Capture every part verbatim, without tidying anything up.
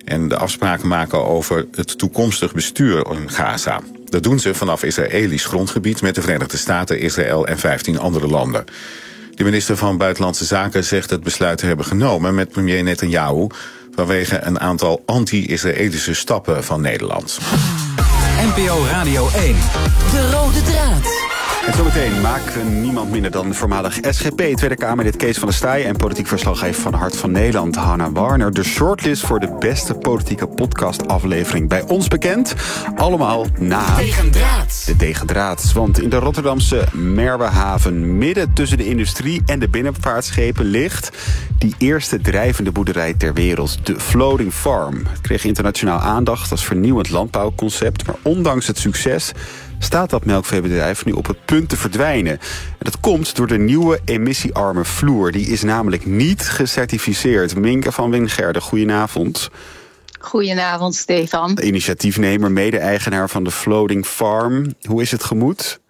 en de afspraken maken over het toekomstig bestuur in Gaza. Dat doen ze vanaf Israëlisch grondgebied met de Verenigde Staten, Israël en vijftien andere landen. De minister van Buitenlandse Zaken zegt het besluit te hebben genomen met premier Netanyahu vanwege een aantal anti-Israëlische stappen van Nederland. N P O Radio één. De rode draad. En zometeen maken niemand minder dan voormalig S G P Tweede Kamerlid Kees van der Staaij en politiek verslaggever van Hart van Nederland Hannah Warner de shortlist voor de beste politieke podcastaflevering bij ons bekend. Allemaal na Tegendraad. de tegendraad. Want in de Rotterdamse Merwehaven, midden tussen de industrie en de binnenvaartschepen, ligt die eerste drijvende boerderij ter wereld, de Floating Farm. Het kreeg internationaal aandacht als vernieuwend landbouwconcept, maar ondanks het succes staat dat melkveebedrijf nu op het punt te verdwijnen. En dat komt door de nieuwe emissiearme vloer. Die is namelijk niet gecertificeerd. Minke van Wingerde, goedenavond. Goedenavond, Stefan. De initiatiefnemer, mede-eigenaar van de Floating Farm. Hoe is het gemoed?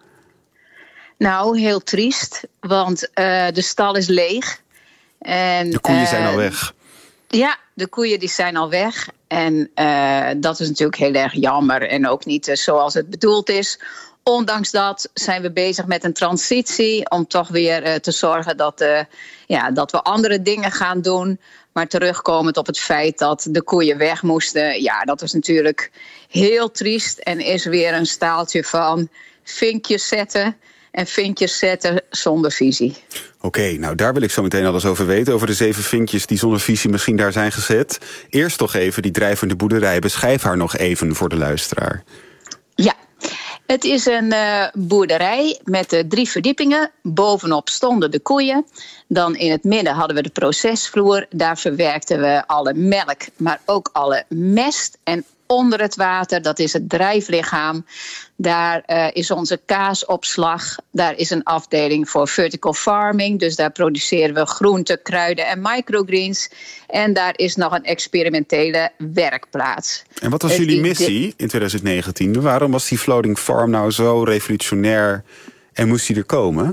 Nou, heel triest, want uh, de stal is leeg. En, de koeien uh, zijn al weg. Ja, de koeien die zijn al weg. En uh, dat is natuurlijk heel erg jammer en ook niet uh, zoals het bedoeld is. Ondanks dat zijn we bezig met een transitie om toch weer uh, te zorgen dat, uh, ja, dat we andere dingen gaan doen. Maar terugkomend op het feit dat de koeien weg moesten, ja, dat is natuurlijk heel triest en is weer een staaltje van vinkjes zetten. En vinkjes zetten zonder visie. Oké, okay, nou daar wil ik zo meteen alles over weten. Over de zeven vinkjes die zonder visie misschien daar zijn gezet. Eerst toch even die drijvende boerderij. Beschrijf haar nog even voor de luisteraar. Ja, het is een uh, boerderij met uh, drie verdiepingen. Bovenop stonden de koeien. Dan in het midden hadden we de procesvloer. Daar verwerkten we alle melk, maar ook alle mest. En onder het water, dat is het drijflichaam. Daar uh, is onze kaasopslag. Daar is een afdeling voor vertical farming. Dus daar produceren we groenten, kruiden en microgreens. En daar is nog een experimentele werkplaats. En wat was jullie missie in twintig negentien? Waarom was die Floating Farm nou zo revolutionair en moest die er komen?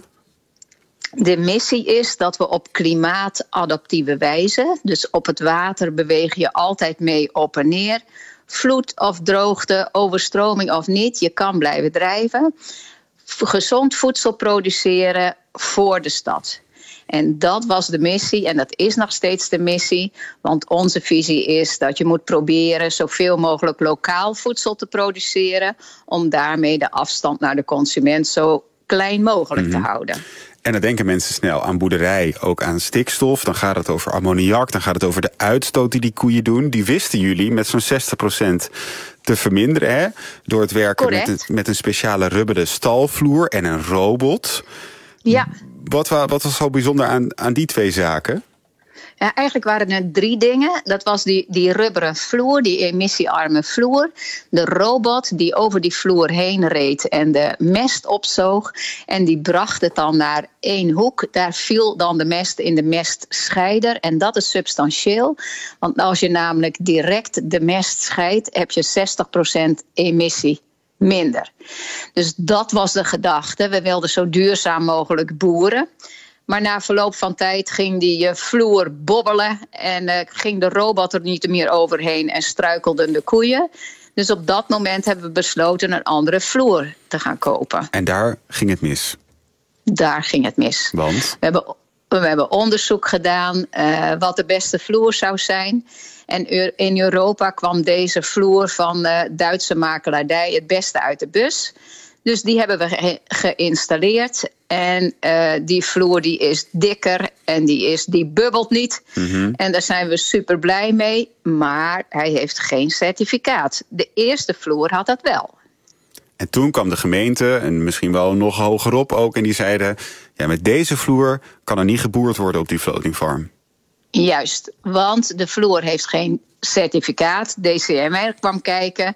De missie is dat we op klimaatadaptieve wijze, dus op het water beweeg je altijd mee op en neer. Vloed of droogte, overstroming of niet, je kan blijven drijven. Gezond voedsel produceren voor de stad. En dat was de missie en dat is nog steeds de missie. Want onze visie is dat je moet proberen zoveel mogelijk lokaal voedsel te produceren, om daarmee de afstand naar de consument zo klein mogelijk mm-hmm. te houden. En dan denken mensen snel aan boerderij, ook aan stikstof. Dan gaat het over ammoniak, dan gaat het over de uitstoot die die koeien doen. Die wisten jullie met zo'n zestig procent te verminderen, hè? Door het werken met een, met een speciale rubberen stalvloer en een robot. Ja. Wat, wat was zo bijzonder aan, aan die twee zaken? Ja, eigenlijk waren er drie dingen. Dat was die, die rubberen vloer, die emissiearme vloer. De robot die over die vloer heen reed en de mest opzoog. En die bracht het dan naar één hoek. Daar viel dan de mest in de mestscheider. En dat is substantieel. Want als je namelijk direct de mest scheidt, heb je zestig procent emissie minder. Dus dat was de gedachte. We wilden zo duurzaam mogelijk boeren. Maar na verloop van tijd ging die vloer bobbelen en uh, ging de robot er niet meer overheen en struikelden de koeien. Dus op dat moment hebben we besloten een andere vloer te gaan kopen. En daar ging het mis? Daar ging het mis. Want? We hebben, we hebben onderzoek gedaan uh, wat de beste vloer zou zijn. En in Europa kwam deze vloer van uh, Duitse makelaardij het beste uit de bus. Dus die hebben we ge- geïnstalleerd. En uh, die vloer die is dikker en die, is, die bubbelt niet. Mm-hmm. En daar zijn we super blij mee. Maar hij heeft geen certificaat. De eerste vloer had dat wel. En toen kwam de gemeente, en misschien wel nog hogerop ook, en die zeiden, ja, met deze vloer kan er niet geboerd worden op die floating farm. Juist, want de vloer heeft geen certificaat. D C M R kwam kijken.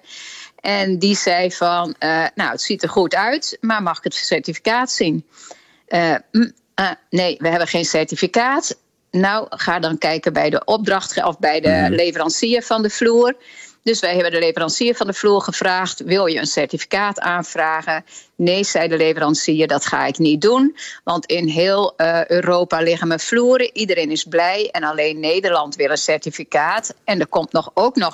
En die zei van, uh, nou, het ziet er goed uit, maar mag ik het certificaat zien? Uh, uh, nee, we hebben geen certificaat. Nou, ga dan kijken bij de opdracht of bij de mm. leverancier van de vloer. Dus wij hebben de leverancier van de vloer gevraagd, wil je een certificaat aanvragen? Nee, zei de leverancier, dat ga ik niet doen. Want in heel uh, Europa liggen mijn vloeren. Iedereen is blij en alleen Nederland wil een certificaat. En er komt nog ook nog